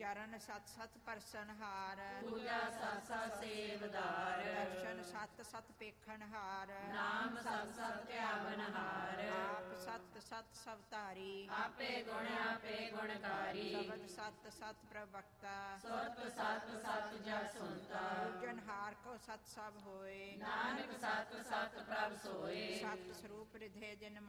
ਚਰਨ ਸਤ ਸਤ ਪਰਸਨਹਾਰ, ਪੂਜਾ ਸਤ ਸਤ ਸੇਵਦਾਰ, ਦਰਸ਼ਨ ਸਤ ਸਤ ਪੇਖਣਹਾਰ, ਨਾਮ ਸਤ ਸਤ ਧਿਆਵਨਹਾਰ, ਆਪ ਸਤ ਸਤ ਸਵਤਾਰੀ, ਆਪੇ ਗੁਣਕਾਰੀ, ਸ਼ਬਦ ਸਤ ਸਤ ਪ੍ਰਵਕਤਾ, ਸੁਰਤ ਸਤ ਸਤ ਜਸ ਸੁਨਤਾ, ਪੂਜਨਹਾਰ ਕੋ ਸਤ ਸਭ ਹੋਏ, ਨਾਨਕ ਸਤ ਸਤ ਪ੍ਰਭ ਸੋਏ, ਸਤ ਸਰੂਪ ਰਿਧੇ ਜਿਨ